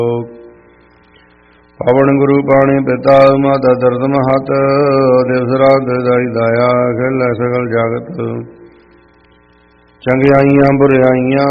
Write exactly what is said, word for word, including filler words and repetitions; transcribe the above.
ਪਵਨ ਗੁਰੂ ਪਾਣੀ ਪਿਤਾ ਮਾਤਾ ਦਰਦ ਮਹਤ ਦਿਵਸ ਰਾਤ ਦਾਈ ਦਾਇਆ ਖੇਲੇ ਸਗਲ ਜਗਤ ਚੰਗਿਆਈਆਂ ਬੁਰਿਆਈਆਂ